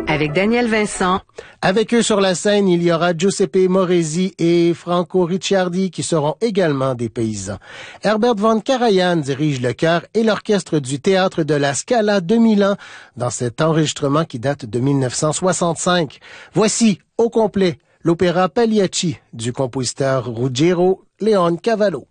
avec Daniel Vincent. Avec eux sur la scène, il y aura Giuseppe Moresi et Franco Ricciardi qui seront également des paysans. Herbert von Karajan dirige le chœur et l'orchestre du Théâtre de la Scala de Milan dans cet enregistrement qui date de 1965. Voici, au complet, l'opéra Pagliacci du compositeur Ruggero Leoncavallo.